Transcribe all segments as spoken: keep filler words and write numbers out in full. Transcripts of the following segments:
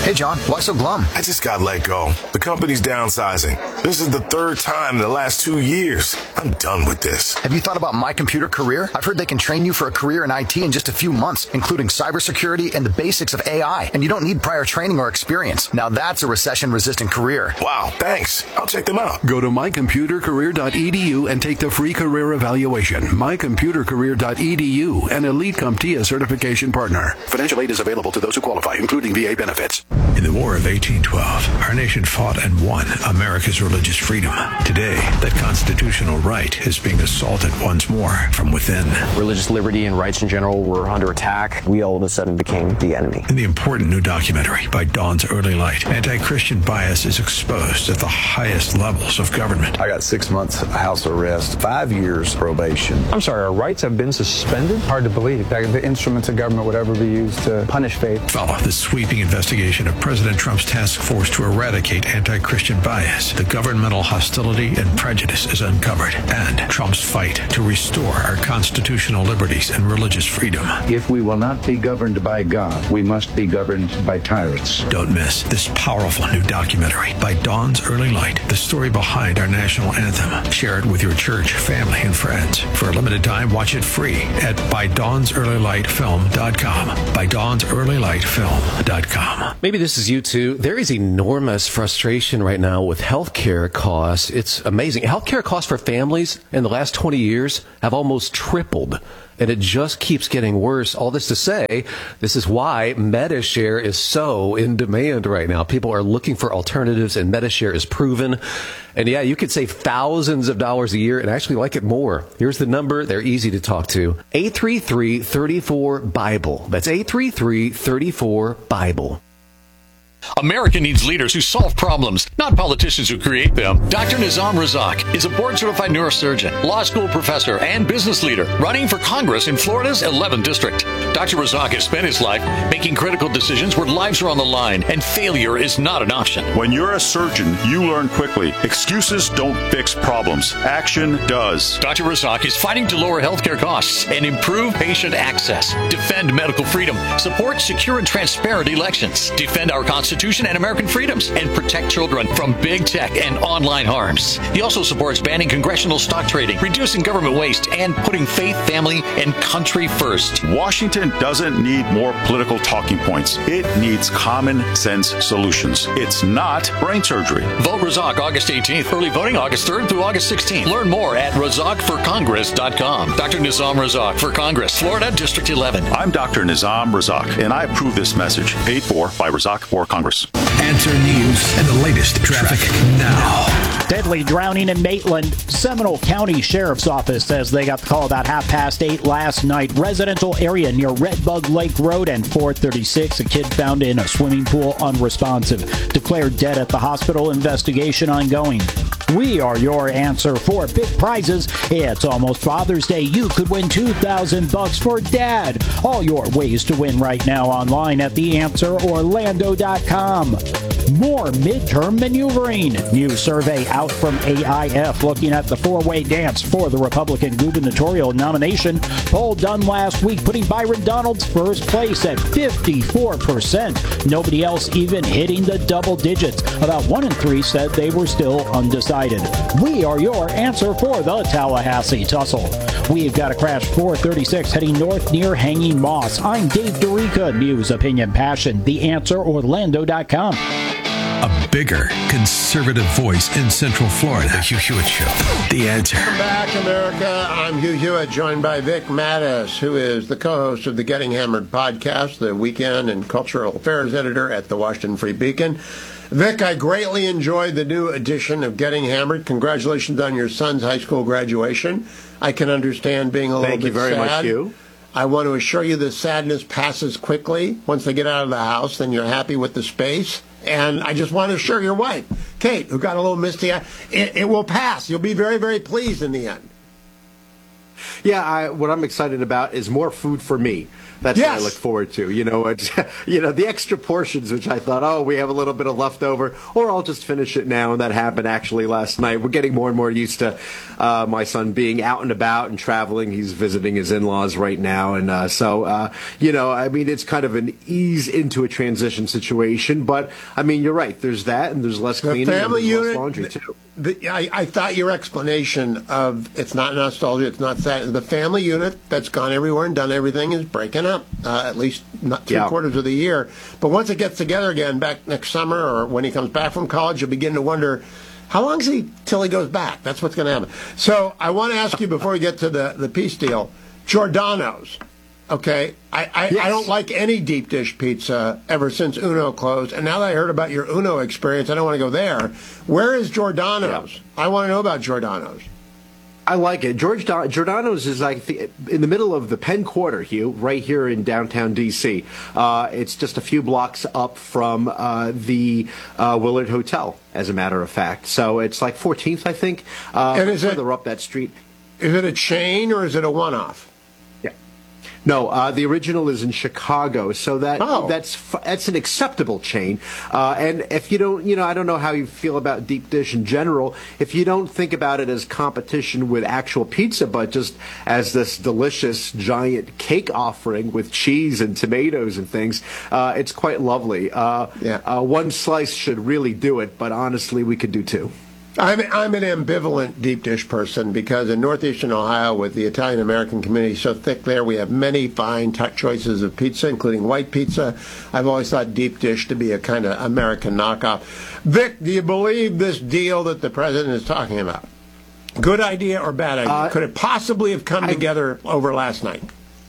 Hey, John, why so glum? I just got let go. The company's downsizing. This is the third time in the last two years. I'm done with this. Have you thought about My Computer Career? I've heard they can train you for a career in I T in just a few months, including cybersecurity and the basics of A I. And you don't need prior training or experience. Now that's a recession-resistant career. Wow, thanks. I'll check them out. Go to my computer career dot e d u and take the free career evaluation. my computer career dot e d u, an Elite CompTIA certification partner. Financial aid is available to those who qualify, including V A benefits. In the War of eighteen twelve, our nation fought and won America's religious freedom. Today, that constitutional right is being assaulted once more from within. Religious liberty and rights in general were under attack. We all of a sudden became the enemy. In the important new documentary, By Dawn's Early Light, anti-Christian bias is exposed at the highest levels of government. I got six months house arrest, five years probation. I'm sorry, our rights have been suspended? Hard to believe that the instruments of government would ever be used to punish faith. Follow the sweeping investigation of President Trump's task force to eradicate anti-Christian bias. The governmental hostility and prejudice is uncovered, and Trump's fight to restore our constitutional liberties and religious freedom. If we will not be governed by God, we must be governed by tyrants. Don't miss this powerful new documentary, By Dawn's Early Light, the story behind our national anthem. Share it with your church, family, and friends. For a limited time, watch it free at by dawns early light film dot com. by dawns early light film dot com. Maybe this is you too. There is enormous frustration right now with healthcare costs. It's amazing. Healthcare costs for families in the last twenty years have almost tripled. And it just keeps getting worse. All this to say, this is why Medi-Share is so in demand right now. People are looking for alternatives, and Medi-Share is proven. And yeah, you could save thousands of dollars a year and actually like it more. Here's the number. They're easy to talk to. eight three three, three four, Bible. That's eight three three, three four, Bible. America needs leaders who solve problems, not politicians who create them. Doctor Nizam Razak is a board-certified neurosurgeon, law school professor, and business leader running for Congress in Florida's eleventh District. Doctor Razak has spent his life making critical decisions where lives are on the line and failure is not an option. When you're a surgeon, you learn quickly. Excuses don't fix problems. Action does. Doctor Razak is fighting to lower healthcare costs and improve patient access, defend medical freedom, support secure and transparent elections, defend our Constitution and American freedoms, and protect children from big tech and online harms. He also supports banning congressional stock trading, reducing government waste, and putting faith, family, and country first. Washington doesn't need more political talking points. It needs common sense solutions. It's not brain surgery. Vote Razak August eighteenth. Early voting August third through August sixteenth. Learn more at razak for congress dot com. Doctor Nizam Razak for Congress, Florida, District eleven. I'm Doctor Nizam Razak, and I approve this message. Paid for by Razak for Congress. Answer News and the latest traffic now. Deadly drowning in Maitland. Seminole County Sheriff's Office says they got the call about half past eight last night. Residential area near Redbug Lake Road and four thirty-six. A kid found in a swimming pool unresponsive. Declared dead at the hospital. Investigation ongoing. We are your answer for big prizes. It's almost Father's Day. You could win two thousand bucks for Dad. All your ways to win right now online at the answer orlando dot com. More midterm maneuvering. New survey out from A I F looking at the four-way dance for the Republican gubernatorial nomination. Poll done last week putting Byron Donalds first place at fifty-four percent. Nobody else even hitting the double digits. About one in three said they were still undecided. We are your answer for the Tallahassee tussle. We've got a crash four thirty-six heading north near Hanging Moss. I'm Dave Dorica, News, Opinion, Passion. The answer orlando dot com. A bigger conservative voice in Central Florida. The Hugh Hewitt Show. The Answer. Welcome back, America. I'm Hugh Hewitt, joined by Vic Mattis, who is the co-host of the Getting Hammered podcast, the weekend and cultural affairs editor at the Washington Free Beacon. Vic, I greatly enjoyed the new edition of Getting Hammered. Congratulations on your son's high school graduation. I can understand being a little Thank bit you very sad. much, Hugh. I want to assure you the sadness passes quickly. Once they get out of the house, then you're happy with the space. And I just want to assure your wife, Kate, who got a little misty, it, it will pass. You'll be very, very pleased in the end. Yeah, I, what I'm excited about is more food for me. That's yes. what I look forward to. You know, it's, you know, the extra portions, which I thought, oh, we have a little bit of leftover, or I'll just finish it now. And that happened actually last night. We're getting more and more used to uh, my son being out and about and traveling. He's visiting his in-laws right now. And uh, so, uh, you know, I mean, it's kind of an ease into a transition situation. But, I mean, you're right. There's that, and there's less cleaning, and there's unit, less laundry, too. The, I, I thought your explanation of it's not nostalgia, it's not that. The family unit that's gone everywhere and done everything is breaking up, uh, at least not three yeah. quarters of the year. But once it gets together again back next summer or when he comes back from college, you'll begin to wonder, how long is he till he goes back? That's what's going to happen. So I want to ask you before we get to the, the peace deal, Giordano's. Okay, I, I, yes. I don't like any deep dish pizza ever since Uno closed. And now that I heard about your Uno experience, I don't want to go there. Where is Giordano's? Yeah. I want to know about Giordano's. I like it. George Do- Giordano's is like the, in the middle of the Penn Quarter, Hugh, right here in downtown D C. Uh, it's just a few blocks up from uh, the uh, Willard Hotel, as a matter of fact. So it's like fourteenth, I think. Uh, and is further it, up that street. Is it a chain or is it a one-off? No, uh, the original is in Chicago, so that oh. that's that's an acceptable chain. Uh, and if you don't, you know, I don't know how you feel about deep dish in general. If you don't think about it as competition with actual pizza, but just as this delicious giant cake offering with cheese and tomatoes and things, uh, it's quite lovely. Uh, yeah. uh, one slice should really do it, but honestly, we could do two. I'm, I'm an ambivalent deep dish person because in northeastern Ohio, with the Italian-American community so thick there, we have many fine t- choices of pizza, including white pizza. I've always thought deep dish to be a kind of American knockoff. Vic, do you believe this deal that the president is talking about? Good idea or bad idea? Uh, Could it possibly have come I, together over last night?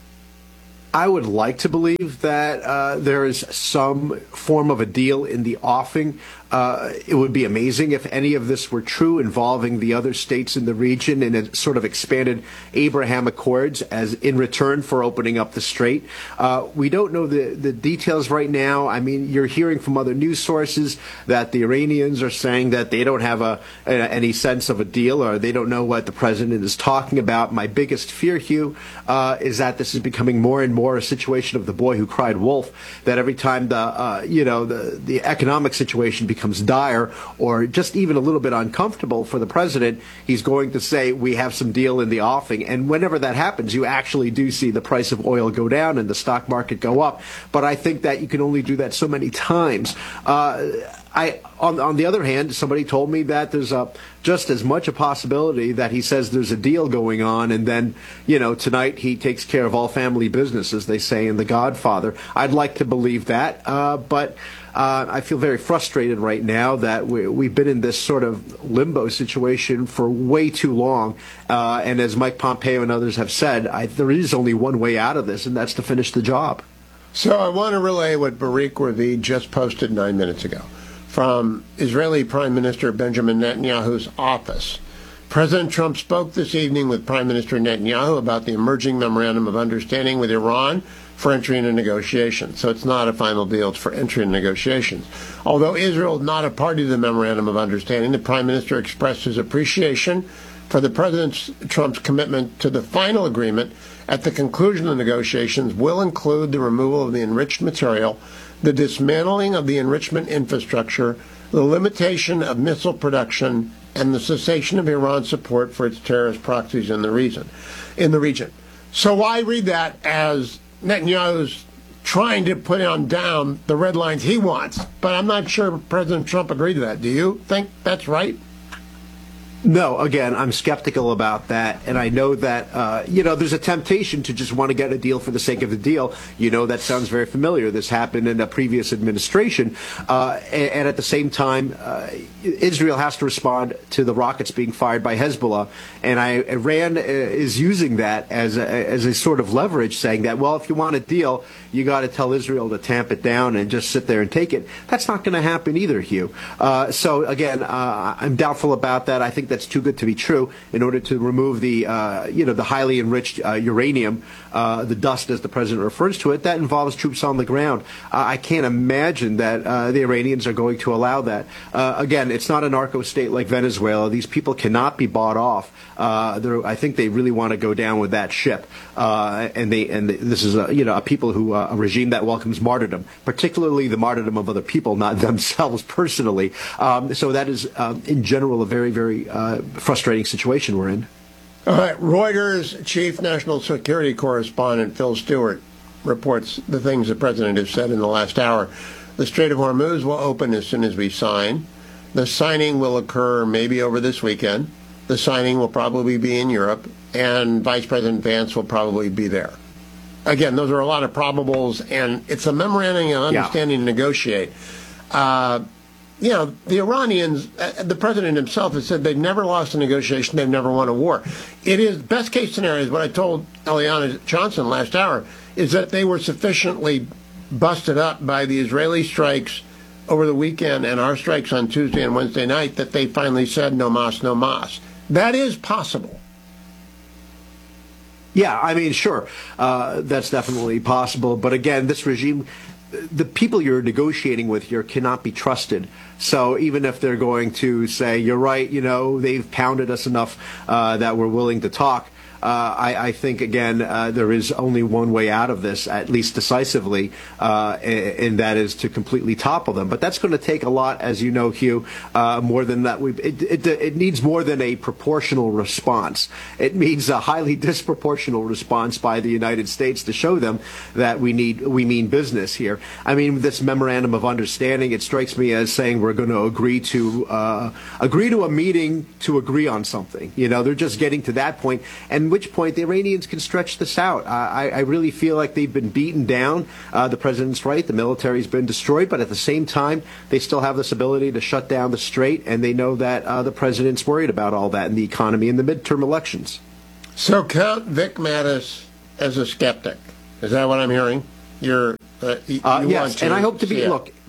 I would like to believe that uh, there is some form of a deal in the offing. Uh, it would be amazing if any of this were true, involving the other states in the region in a sort of expanded Abraham Accords as in return for opening up the strait. Uh, we don't know the, the details right now. I mean, you're hearing from other news sources that the Iranians are saying that they don't have a, a any sense of a deal, or they don't know what the president is talking about. My biggest fear, Hugh, uh, is that this is becoming more and more a situation of the boy who cried wolf, that every time the, uh, you know, the, the economic situation becomes becomes dire or just even a little bit uncomfortable for the president, he's going to say, we have some deal in the offing. And whenever that happens, you actually do see the price of oil go down and the stock market go up. But I think that you can only do that so many times. Uh, I, on, on the other hand, somebody told me that there's a, just as much a possibility that he says there's a deal going on, and then, you know, tonight he takes care of all family business, as they say in The Godfather. I'd like to believe that, uh, but uh, I feel very frustrated right now that we, we've been in this sort of limbo situation for way too long. Uh, and as Mike Pompeo and others have said, I, there is only one way out of this, and that's to finish the job. So I want to relay what Barik Ravid just posted nine minutes ago from Israeli Prime Minister Benjamin Netanyahu's office. President Trump spoke this evening with Prime Minister Netanyahu about the emerging memorandum of understanding with Iran for entry into negotiations. So it's not a final deal, it's for entry into negotiations. Although Israel is not a party to the memorandum of understanding, the Prime Minister expressed his appreciation for the President Trump's commitment to the final agreement at the conclusion of the negotiations will include the removal of the enriched material, the dismantling of the enrichment infrastructure, the limitation of missile production, and the cessation of Iran's support for its terrorist proxies in the region. In the region. So I read that as Netanyahu's trying to put on down the red lines he wants, but I'm not sure President Trump agreed to that. Do you think that's right? No, again, I'm skeptical about that, and I know that, uh, you know, there's a temptation to just want to get a deal for the sake of the deal. You know, that sounds very familiar. This happened in a previous administration, uh, and, and at the same time, uh, Israel has to respond to the rockets being fired by Hezbollah, and I, Iran is using that as a, as a sort of leverage, saying that, well, if you want a deal, you got to tell Israel to tamp it down and just sit there and take it. That's not going to happen either, Hugh. Uh, so, again, uh, I'm doubtful about that. I think think that's too good to be true in order to remove the, uh, you know, the highly enriched uh, uranium, uh, the dust, as the president refers to it. That involves troops on the ground. Uh, I can't imagine that uh, the Iranians are going to allow that. Uh, again, it's not a narco state like Venezuela. These people cannot be bought off. Uh, I think they really want to go down with that ship, uh, and they and this is a, you know a people who uh, a regime that welcomes martyrdom, particularly the martyrdom of other people, not themselves personally. Um, so that is, um, in general, a very very uh, frustrating situation we're in. All right, Reuters chief national security correspondent Phil Stewart reports the things the president has said in the last hour. The Strait of Hormuz will open as soon as we sign. The signing will occur maybe over this weekend. The signing will probably be in Europe, and Vice President Vance will probably be there. Again, those are a lot of probables, and it's a memorandum of understanding yeah. to negotiate. Uh, you know, the Iranians, uh, the president himself has said they've never lost a negotiation, they've never won a war. It is, best case scenario is what I told Eliana Johnson last hour, is that they were sufficiently busted up by the Israeli strikes over the weekend and our strikes on Tuesday and Wednesday night that they finally said no mas, no mas. That is possible. Yeah, I mean, sure, uh, that's definitely possible. But again, this regime, the people you're negotiating with here cannot be trusted. So even if they're going to say, you're right, you know, they've pounded us enough uh, that we're willing to talk, Uh, I, I think, again, uh, there is only one way out of this, at least decisively, uh, and that is to completely topple them. But that's going to take a lot, as you know, Hugh, uh, more than that. We, it, it, it needs more than a proportional response. It means a highly disproportional response by the United States to show them that we need we mean business here. I mean, this memorandum of understanding, it strikes me as saying we're going to agree to uh, agree to a meeting to agree on something. You know, they're just getting to that point, and which point the Iranians can stretch this out. I, I really feel like they've been beaten down. Uh, the president's right. The military's been destroyed. But at the same time, they still have this ability to shut down the strait. And they know that uh, the president's worried about all that in the economy and the midterm elections. So count Vic Mattis as a skeptic. Is that what I'm hearing? You're, uh, you uh, yes, want to and I hope to be, it. look,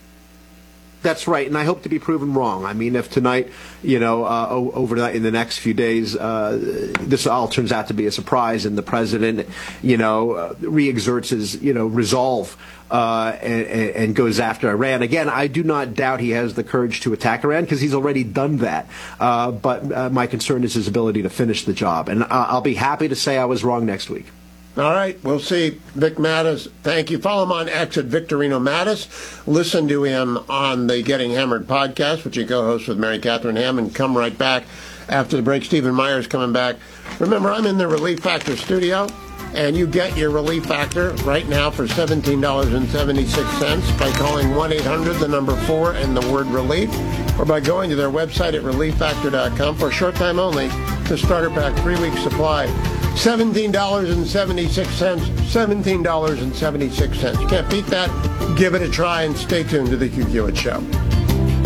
that's right, and I hope to be proven wrong. I mean, if tonight, you know, uh, over the, in the next few days, uh, this all turns out to be a surprise, and the president, you know, uh, re-exerts his, you know, resolve uh, and, and goes after Iran. Again, I do not doubt he has the courage to attack Iran because he's already done that. Uh, but uh, my concern is his ability to finish the job, and uh, I'll be happy to say I was wrong next week. All right, we'll see. Vic Mattis, thank you. Follow him on X at Victorino Mattis. Listen to him on the Getting Hammered podcast, which he co-hosts with Mary Catherine Hammond. Come right back after the break. Stephen Meyer's coming back. Remember, I'm in the Relief Factor studio, and you get your Relief Factor right now for seventeen dollars and seventy-six cents by calling one eight hundred, the number four, and the word relief, or by going to their website at relief factor dot com for a short time only. The starter pack, three-week supply. seventeen dollars and seventy-six cents, seventeen dollars and seventy-six cents. You can't beat that. Give it a try and stay tuned to the Hugh Hewitt Show.